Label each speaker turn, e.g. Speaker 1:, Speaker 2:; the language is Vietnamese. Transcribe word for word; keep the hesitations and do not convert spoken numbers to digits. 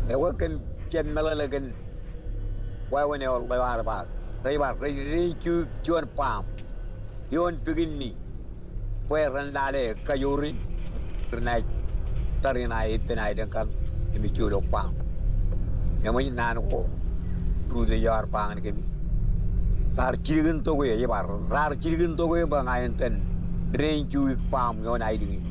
Speaker 1: ewa kan chen mala kan wa wa ne ol ba ba rai ba rai rai chu chuan pam yon begin ni pues randale kayuri nai tarina itinai dan kan mi chu lo pam yang mai nan ko lu de yar pang ni kemi rar chirigin to go ye bar rar chirigin to go ba ngai ten rai chu pam yon ai ding